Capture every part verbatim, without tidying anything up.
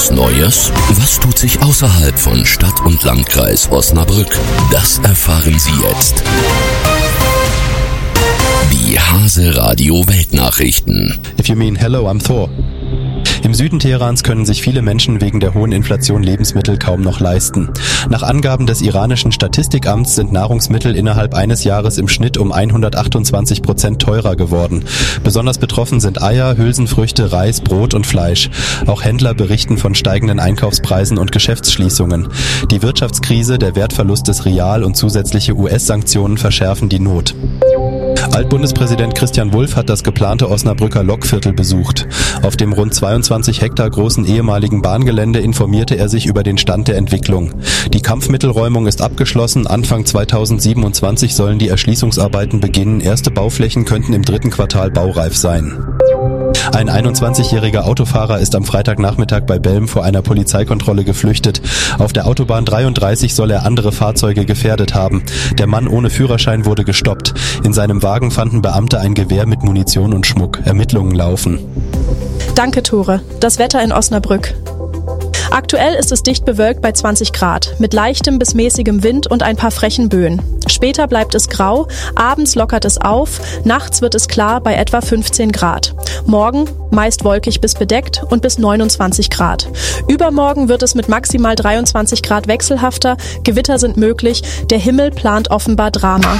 Was Neues? Was tut sich außerhalb von Stadt und Landkreis Osnabrück? Das erfahren Sie jetzt. Die Hase Radio Weltnachrichten. If you mean hello, I'm Thor. Im Süden Teherans können sich viele Menschen wegen der hohen Inflation Lebensmittel kaum noch leisten. Nach Angaben des iranischen Statistikamts sind Nahrungsmittel innerhalb eines Jahres im Schnitt um hundertachtundzwanzig Prozent teurer geworden. Besonders betroffen sind Eier, Hülsenfrüchte, Reis, Brot und Fleisch. Auch Händler berichten von steigenden Einkaufspreisen und Geschäftsschließungen. Die Wirtschaftskrise, der Wertverlust des Rial und zusätzliche U S-Sanktionen verschärfen die Not. Altbundespräsident Christian Wulff hat das geplante Osnabrücker Lokviertel besucht. Auf dem rund zweiundzwanzig Hektar großen ehemaligen Bahngelände informierte er sich über den Stand der Entwicklung. Die Kampfmittelräumung ist abgeschlossen. Anfang zweitausendsiebenundzwanzig sollen die Erschließungsarbeiten beginnen. Erste Bauflächen könnten im dritten Quartal baureif sein. Ein einundzwanzigjähriger Autofahrer ist am Freitagnachmittag bei Belm vor einer Polizeikontrolle geflüchtet. Auf der Autobahn dreiunddreißig soll er andere Fahrzeuge gefährdet haben. Der Mann ohne Führerschein wurde gestoppt. In seinem Wagen fanden Beamte ein Gewehr mit Munition und Schmuck. Ermittlungen laufen. Danke, Tore. Das Wetter in Osnabrück. Aktuell ist es dicht bewölkt bei zwanzig Grad, mit leichtem bis mäßigem Wind und ein paar frechen Böen. Später bleibt es grau, abends lockert es auf, nachts wird es klar bei etwa fünfzehn Grad. Morgen meist wolkig bis bedeckt und bis neunundzwanzig Grad. Übermorgen wird es mit maximal dreiundzwanzig Grad wechselhafter, Gewitter sind möglich, der Himmel plant offenbar Drama.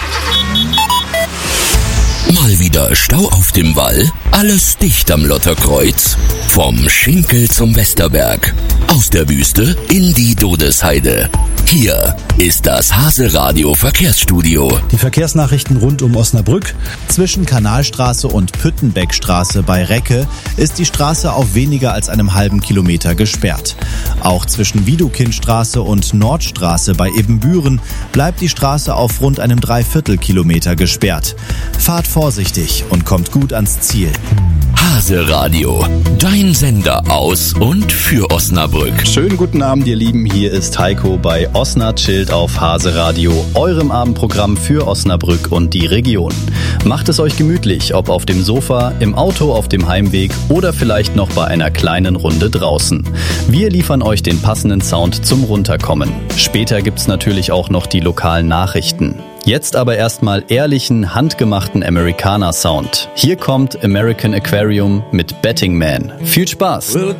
Mal wieder Stau auf dem Wall, alles dicht am Lotterkreuz. Vom Schinkel zum Westerberg, aus der Wüste in die Dodesheide. Hier ist das Hase Radio Verkehrsstudio. Die Verkehrsnachrichten rund um Osnabrück. Zwischen Kanalstraße und Püttenbeckstraße bei Recke ist die Straße auf weniger als einem halben Kilometer gesperrt. Auch zwischen Widukindstraße und Nordstraße bei Ebenbüren bleibt die Straße auf rund einem Dreiviertelkilometer gesperrt. Fahrt vorsichtig und kommt gut ans Ziel. Hase Radio, dein Sender aus und für Osnabrück. Schönen guten Abend, ihr Lieben. Hier ist Heiko bei Osna Chillt auf Hase Radio, eurem Abendprogramm für Osnabrück und die Region. Macht es euch gemütlich, ob auf dem Sofa, im Auto, auf dem Heimweg oder vielleicht noch bei einer kleinen Runde draußen. Wir liefern euch den passenden Sound zum Runterkommen. Später gibt's natürlich auch noch die lokalen Nachrichten. Jetzt aber erstmal ehrlichen, handgemachten Americana-Sound. Hier kommt American Aquarium mit Betting Man. Viel Spaß!